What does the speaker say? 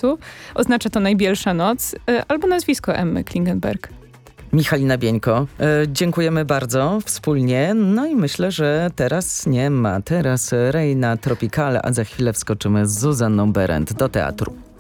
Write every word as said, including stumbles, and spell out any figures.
czasu. Oznacza to najbielsza noc e, albo nazwisko Emmy Klingenberg. Michalina Bieńko, e, dziękujemy bardzo wspólnie. No i myślę, że teraz nie ma. Teraz Reina Tropicale, a za chwilę wskoczymy z Zuzanną Berendt do teatru.